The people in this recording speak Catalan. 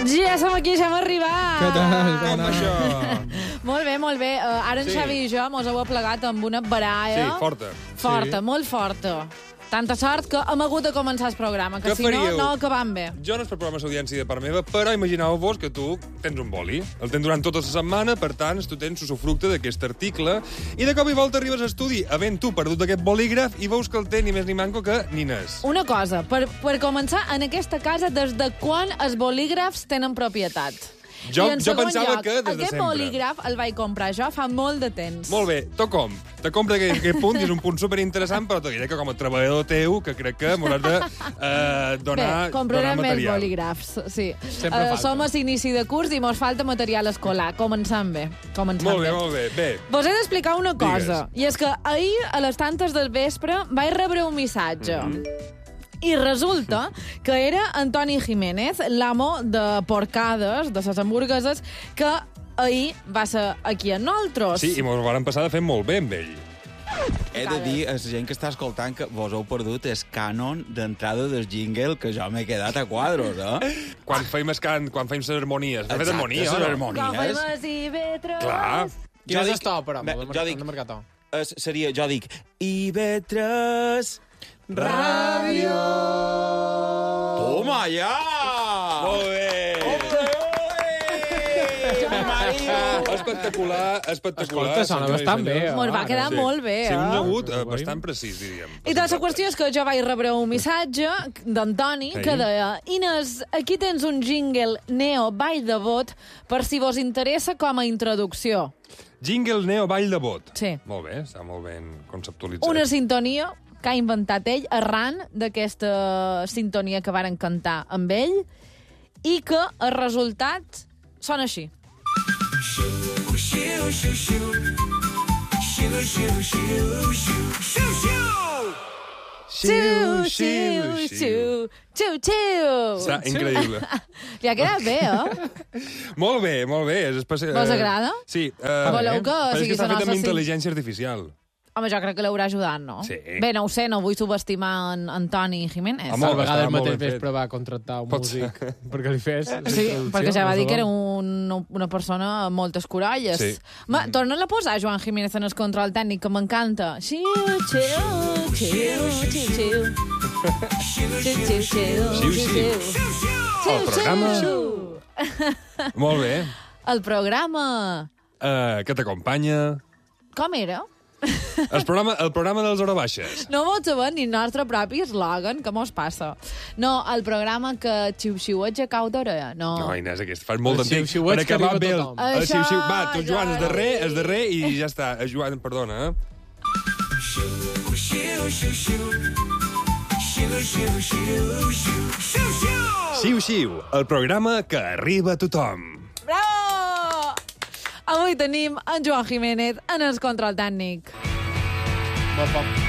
Ja som aquí, ja hem arribat. Què tal? Com això? Molt bé, molt bé. Ara en Sí. Xavi i jo mos heu aplegat amb una baralla. Sí, forta. Forta, Sí. molt forta. Tanta sort que hem hagut de començar el programa, que Què si faríeu? no acabam bé. Jo no és per programa d'audiència de part meva, però imagineu-vos que tu tens un boli. El tens durant tota la setmana, per tant, tu tens usufructe d'aquest article, i de cop i volta arribes a estudi havent tu perdut aquest bolígraf i veus que el té ni més ni manco que ni n'és. Una cosa, per començar, en aquesta casa, des de quan els bolígrafs tenen propietat? Jo I en segon pensava lloc, que des de aquest sempre. bolígraf el vaig comprar jo fa molt de temps. Molt bé, to com? Te compra aquest punt i és un punt superinteressant, però te diré que com a treballador teu, que crec que m'hauràs de donar Bé, comprarem més material. bolígrafs, sí. Sempre falta. Som a inici de curs i mos falta material escolar. Començant bé. Molt bé, molt bé. Bé, Vos he d'explicar una cosa, i és que ahir, a les tantes del vespre, vaig rebre un missatge. I resulta que era Antoni Jiménez, l'amo de Porcades, de les hamburgueses, que ahir va ser aquí a nosaltres. sí, i m'ho van passar de fer molt bé amb ell. He de dir a la gent que està escoltant que vos heu perdut el cànon d'entrada del jingle, que jo m'he quedat a quadros, eh? Quan feim escant, quan feim ceremonies. De fet, harmonia, les o no? harmonies. Cafemes i vetres. Clar. Quin és dic- el to, però? Bé, Hem jo dic- de marcar to. Seria, jo dic, IB3 Ràdio! Toma, ja! Molt bé. Maria! Espectacular, espectacular. Escolta, sona senyores i bastant bé. senyors. Mos va quedar molt bé, Sí, un eh? agut bastant precís, diríem. I doncs la qüestió és que jo vaig rebre un missatge d'Antoni Sí. que deia: Inés, aquí tens un jingle Neo Ball de Bot per si vos interessa com a introducció. Jingle Neo Ball de Bot. Sí. Molt bé, està molt ben conceptualitzat. Una sintonia que ha inventat ell arran d'aquesta sintonia que varen cantar amb ell i que el resultat sona així. Xiu, xiu, xiu, xiu, xiu. Està increïble. Li ha quedat bé, eh? Molt bé, molt bé. És especial. Vos agrada? Sí. Voleu que però és sigui que està la fet nostra amb intel·ligència artificial. Home, jo crec que l'haurà ajudat, no? Sí. Bé, no ho sé, no vull subestimar en Antoni Jiménez. Home, A Molt, vegades estava molt mateix ben fet. vespre va contractar un Pot músic perquè li fes... Sí, perquè ja va dir que era una persona amb moltes coralles. Sí. Torna a posar Joan Jiménez en el control tècnic, que m'encanta. Xiu, xiu, xiu, xiu, xiu. Xiu, xiu, xiu, Xiu, xiu. El programa- xiu. Molt bé. El programa... Que t'acompanya. Com era? El programa dels hora baixes. No vols saber ni el nostre propi eslògan, que mos passa. No, el programa que xiu-xiueja cau d'orella. No. No, Inés, aquest fa molt El d'antic. xiu-xiueig que arriba a tothom. El Això, xiu-xiu. Va, tu, Joan, ja. el darrer i ja està. Joan, perdona, Xiu-xiu, el programa que arriba a tothom. Bravo! Avui tenim en Joan Jiménez en el control tècnic. Molt poc.